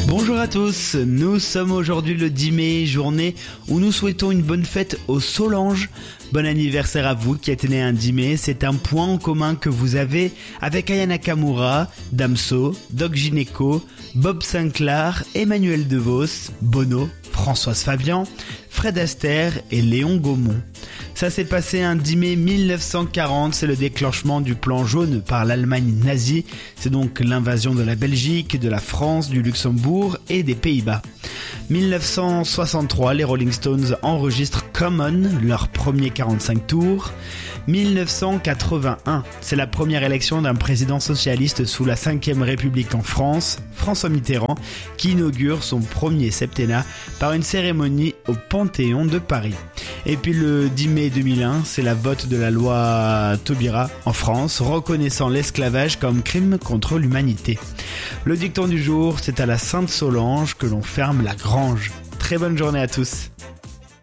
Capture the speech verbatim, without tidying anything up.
Bonjour à tous, nous sommes aujourd'hui le dix mai, journée où nous souhaitons une bonne fête aux Solange. Bon anniversaire à vous qui êtes né un dix mai, c'est un point en commun que vous avez avec Aya Nakamura, Damso, Doc Gineco, Bob Sinclair, Emmanuel DeVos, Bono, Françoise Fabian, Fred Astaire et Léon Gaumont. Ça s'est passé un dix mai mille neuf cent quarante, c'est le déclenchement du plan jaune par l'Allemagne nazie. C'est donc l'invasion de la Belgique, de la France, du Luxembourg et des Pays-Bas. mille neuf cent soixante-trois, les Rolling Stones enregistrent Common, leur premier quarante-cinq tours. mille neuf cent quatre-vingt-un, c'est la première élection d'un président socialiste sous la cinquième République en France, François Mitterrand, qui inaugure son premier septennat par une cérémonie au Panthéon de Paris. Et puis le dix mai deux mille un, c'est la vote de la loi Taubira en France, reconnaissant l'esclavage comme crime contre l'humanité. Le dicton du jour, c'est à la Sainte Solange que l'on ferme la grange. Très bonne journée à tous.